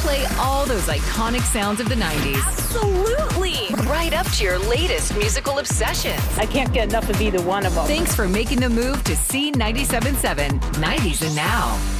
play all those iconic sounds of the 90s. Absolutely. Right up to your latest musical obsessions. I can't get enough of either one of them. Thanks for making the move to C97.7, 90s and Now.